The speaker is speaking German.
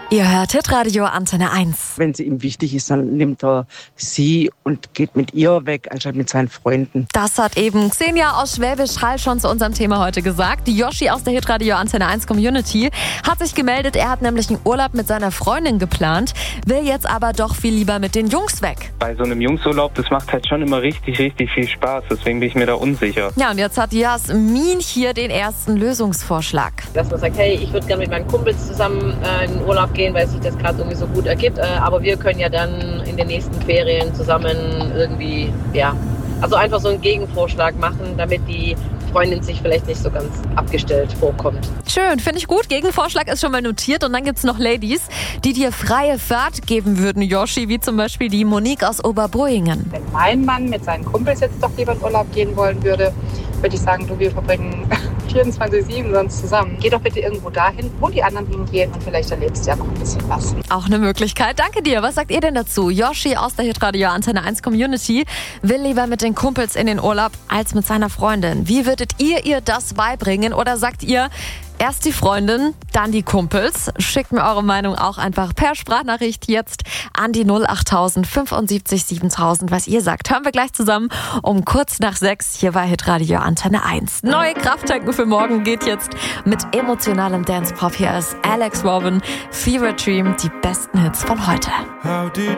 Ihr hört Hitradio Antenne 1. Wenn sie ihm wichtig ist, dann nimmt er sie und geht mit ihr weg, anstatt mit seinen Freunden. Das hat eben Xenia aus Schwäbisch Hall schon zu unserem Thema heute gesagt. Die Yoshi aus der Hitradio Antenne 1 Community hat sich gemeldet. Er hat nämlich einen Urlaub mit seiner Freundin geplant, will jetzt aber doch viel lieber mit den Jungs weg. Bei so einem Jungsurlaub, das macht halt schon immer richtig viel Spaß. Deswegen bin ich mir da unsicher. Ja, und jetzt hat Jasmin hier den ersten Lösungsvorschlag. Dass man sagt, hey, ich würde gerne mit meinen Kumpels zusammen in den Urlaub gehen, weil sich das gerade irgendwie so gut ergibt. Aber wir können ja dann in den nächsten Ferien zusammen irgendwie, also einfach so einen Gegenvorschlag machen, damit die Freundin sich vielleicht nicht so ganz abgestellt vorkommt. Schön, finde ich gut. Gegenvorschlag ist schon mal notiert. Und dann gibt es noch Ladies, die dir freie Fahrt geben würden, Yoshi, wie zum Beispiel die Monique aus Oberbrüingen. Wenn mein Mann mit seinen Kumpels jetzt doch lieber in Urlaub gehen wollen würde, würde ich sagen, wir verbringen 24/7 sonst zusammen. Geh doch bitte irgendwo dahin, wo die anderen hingehen und vielleicht erlebst du ja noch ein bisschen was. Auch eine Möglichkeit. Danke dir. Was sagt ihr denn dazu? Yoshi aus der Hitradio Antenne 1 Community will lieber mit den Kumpels in den Urlaub als mit seiner Freundin. Wie würdet ihr das beibringen? Oder sagt ihr, erst die Freundin, dann die Kumpels? Schickt mir eure Meinung auch einfach per Sprachnachricht jetzt an die 08000 75 7000. Was ihr sagt, hören wir gleich zusammen um kurz nach 6 hier bei Hitradio Antenne 1. Neue Krafttanken für morgen geht jetzt mit emotionalem Dance-Pop. Hier ist Alex Robin, Fever Dream, die besten Hits von heute. How did